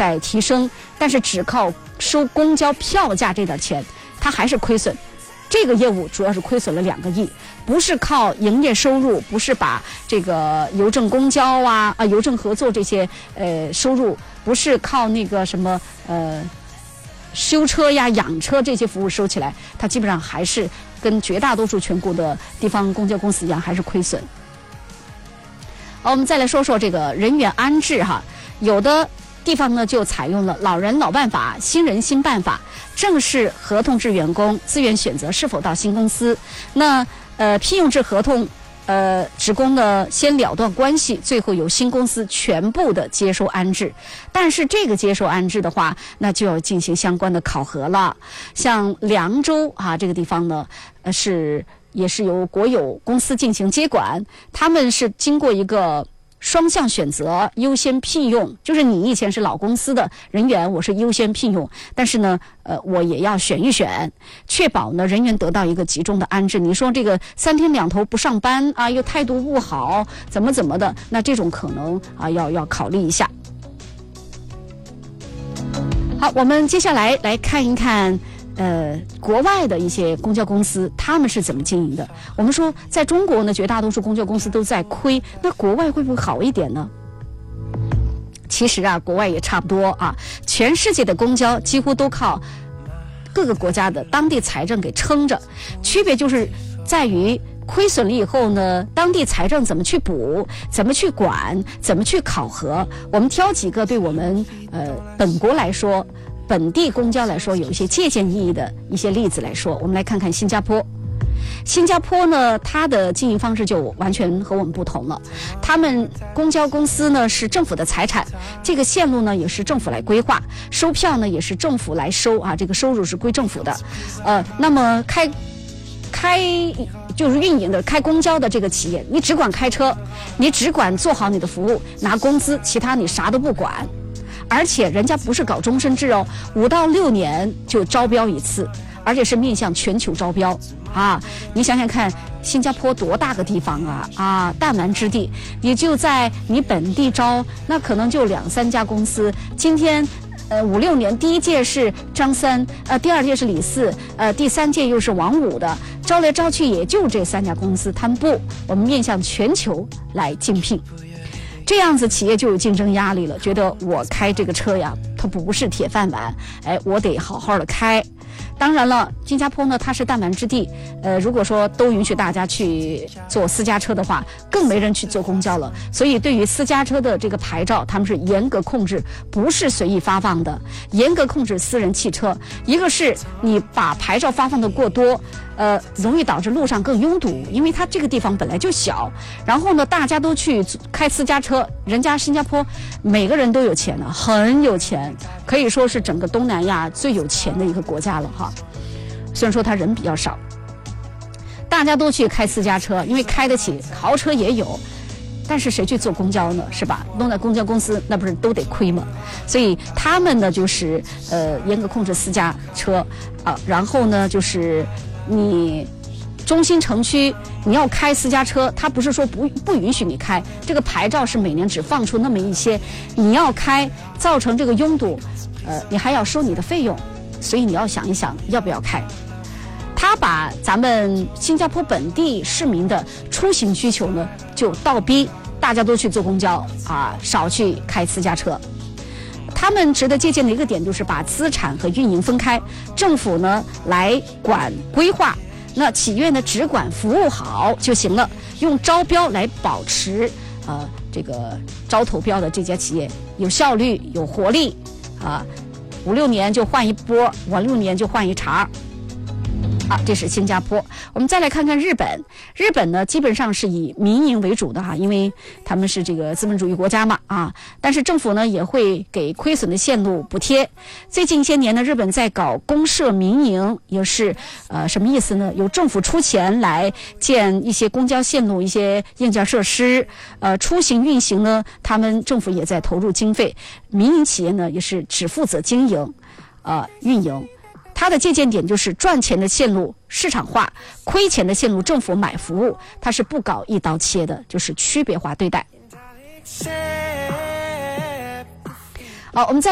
在提升，但是只靠收公交票价这点钱，它还是亏损。这个业务主要是亏损了2个亿，不是靠营业收入，不是把这个邮政公交邮政合作这些收入，不是靠那个什么修车呀、养车这些服务收起来，它基本上还是跟绝大多数全国的地方公交公司一样，还是亏损。好，我们再来说说这个人员安置哈，有的地方呢就采用了老人老办法、新人新办法，正式合同制员工自愿选择是否到新公司。那聘用制合同，职工呢先了断关系，最后由新公司全部的接收安置。但是这个接收安置的话，那就要进行相关的考核了。像凉州这个地方呢，也是由国有公司进行接管，他们是经过一个双向选择，优先聘用，就是你以前是老公司的人员，我是优先聘用，但是呢，我也要选一选，确保呢人员得到一个集中的安置。你说这个3天2头不上班又态度不好，怎么的，那这种可能要考虑一下。好，我们接下来看一看。国外的一些公交公司他们是怎么经营的？我们说在中国呢，绝大多数公交公司都在亏，那国外会不会好一点呢？其实国外也差不多全世界的公交几乎都靠各个国家的当地财政给撑着，区别就是在于亏损了以后呢，当地财政怎么去补，怎么去管，怎么去考核。我们挑几个对我们本国来说，本地公交来说有一些借鉴意义的一些例子来说，我们来看看新加坡。新加坡呢，它的经营方式就完全和我们不同了。他们公交公司呢是政府的财产，这个线路呢也是政府来规划，收票呢也是政府来收这个收入是归政府的。那么就是运营的开公交的这个企业，你只管开车，你只管做好你的服务，拿工资，其他你啥都不管。而且人家不是搞终身制哦，5到6年就招标一次，而且是面向全球招标你想想看，新加坡多大个地方弹丸之地，你就在你本地招，那可能就2、3家公司。今天5、6年，第一届是张三，第2届是李四，第3届又是王五的，招来招去也就这3家公司。他们不，我们面向全球来竞聘。这样子企业就有竞争压力了，觉得我开这个车呀，它不是铁饭碗，我得好好的开。当然了，新加坡呢，它是弹丸之地，如果说都允许大家去坐私家车的话，更没人去坐公交了。所以对于私家车的这个牌照，他们是严格控制，不是随意发放的，严格控制私人汽车。一个是你把牌照发放的过多，容易导致路上更拥堵，因为它这个地方本来就小。然后呢，大家都去开私家车，人家新加坡每个人都有钱的，很有钱，可以说是整个东南亚最有钱的一个国家了虽然说他人比较少，大家都去开私家车，因为开得起，豪车也有，但是谁去坐公交呢？是吧？弄在公交公司，那不是都得亏吗？所以他们呢，就是严格控制私家车然后呢，就是你中心城区你要开私家车，他不是说不允许你开，这个牌照是每年只放出那么一些，你要开造成这个拥堵，你还要收你的费用。所以你要想一想要不要开。他把咱们新加坡本地市民的出行需求呢就倒逼大家都去坐公交少去开私家车。他们值得借鉴的一个点就是把资产和运营分开，政府呢来管规划，那企业呢只管服务好就行了，用招标来保持这个招投标的这家企业有效率有活力5、6年就换一波，5、6年就换一茬这是新加坡。我们再来看看日本。日本呢，基本上是以民营为主的因为他们是这个资本主义国家嘛但是政府呢也会给亏损的线路补贴。最近一些年呢，日本在搞公社民营，也是什么意思呢？由政府出钱来建一些公交线路、一些硬件设施，出行运行呢，他们政府也在投入经费，民营企业呢也是只负责经营运营。它的借鉴点就是赚钱的线路市场化，亏钱的线路政府买服务，它是不搞一刀切的，就是区别化对待。好，我们再